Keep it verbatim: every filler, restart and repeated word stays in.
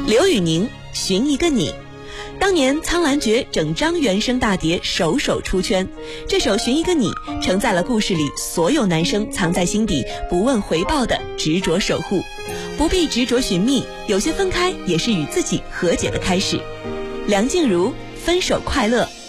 刘宇宁《寻一个你》。当年苍兰诀整张原声大碟首首出圈，这首《寻一个你》承载了故事里所有男生藏在心底不问回报的执着守护。不必执着寻觅，有些分开也是与自己和解的开始。梁静茹《分手快乐》。